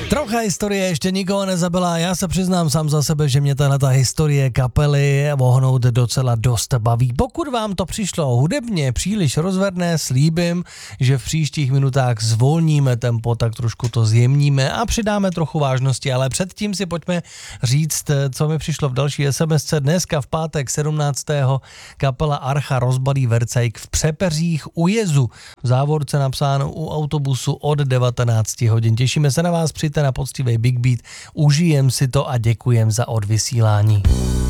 Trocha historie ještě nikoho nezabila, já se přiznám sám za sebe, že mě tato historie kapely ohnout docela dost baví. Pokud vám to přišlo hudebně příliš rozverné, slíbím, že v příštích minutách zvolníme tempo, tak trošku to zjemníme a přidáme trochu vážnosti, ale předtím si pojďme říct, co mi přišlo v další SMSce. Dneska v pátek 17. kapela Archa rozbalí Vercajk v Přepeřích u Jezu. V závorce napsáno u autobusu od 19 hodin. Těšíme se na vás, přijďte na poctivý Big Beat, užijem si to a děkujem za odvysílání.